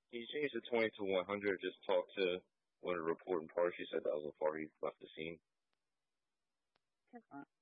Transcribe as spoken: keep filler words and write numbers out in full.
Can you change the twenty to one hundred? Just talk to one of the reporting parties. She said that was before he left the scene. Uh,